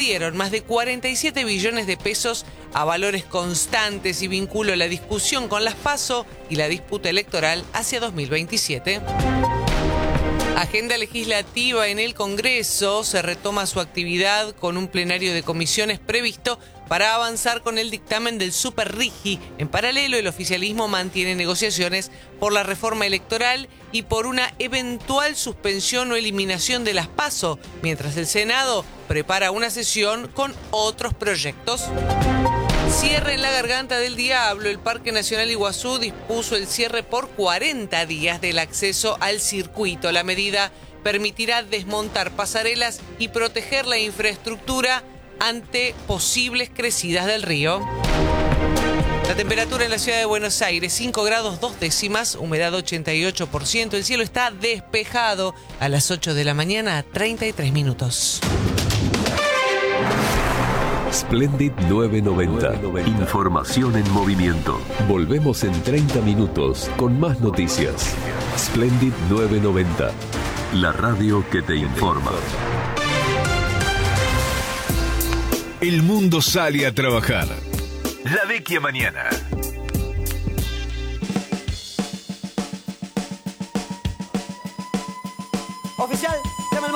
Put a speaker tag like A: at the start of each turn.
A: perdieron más de 47 billones de pesos a valores constantes y vinculó la discusión con las PASO y la disputa electoral hacia 2027. Agenda legislativa en el Congreso. Se retoma su actividad con un plenario de comisiones previsto para avanzar con el dictamen del Superrigi. En paralelo, el oficialismo mantiene negociaciones por la reforma electoral y por una eventual suspensión o eliminación de las PASO, mientras el Senado prepara una sesión con otros proyectos. Cierre en la Garganta del Diablo. El Parque Nacional Iguazú dispuso el cierre por 40 días del acceso al circuito. La medida permitirá desmontar pasarelas y proteger la infraestructura ante posibles crecidas del río. La temperatura en la ciudad de Buenos Aires, 5 grados 2 décimas, humedad 88%. El cielo está despejado a las 8 de la mañana, 33 minutos.
B: Splendid 990. Información en movimiento. Volvemos en 30 minutos con más noticias. Splendid 990. La radio que te informa.
C: El mundo sale a trabajar.
D: La Vecchia Mañana.